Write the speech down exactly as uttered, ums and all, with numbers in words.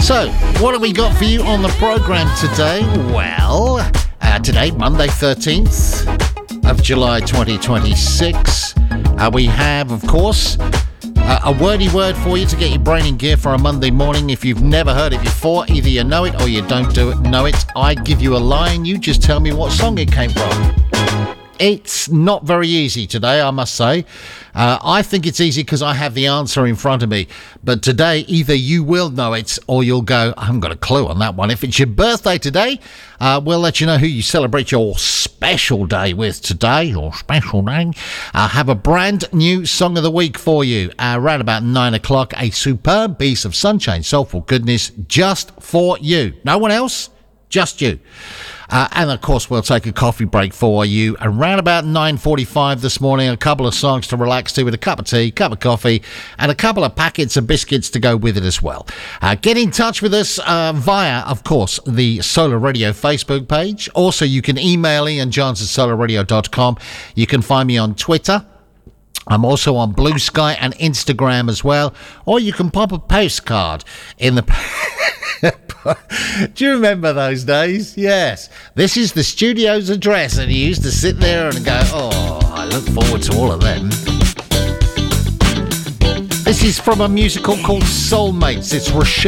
So, what have we got for you on the programme today? Well, uh, today, Monday thirteenth of July twenty twenty-six, uh, we have, of course, uh, a wordy word for you to get your brain in gear for a Monday morning. If you've never heard it before, either you know it or you don't do it, know it. I give you a line, you just tell me what song it came from. It's not very easy today, I must say. Uh, I think it's easy because I have the answer in front of me. But today, either you will know it or you'll go, I haven't got a clue on that one. If it's your birthday today, uh, we'll let you know who you celebrate your special day with today, your special day. I'll have a brand new song of the week for you. Uh, around about nine o'clock, a superb piece of sunshine, soulful goodness, just for you. No one else, just you. Uh, and, of course, we'll take a coffee break for you around about nine forty-five this morning. A couple of songs to relax to with a cup of tea, cup of coffee, and a couple of packets of biscuits to go with it as well. Uh, get in touch with us uh, via, of course, the Solar Radio Facebook page. Also, you can email Ian Johns at solar radio dot com. You can find me on Twitter. I'm also on Blue Sky and Instagram as well. Or you can pop a postcard in the... Do you remember those days? Yes. This is the studio's address, and you used to sit there and go, oh, I look forward to all of them. This is from a musical called Soulmates. It's Rochelle.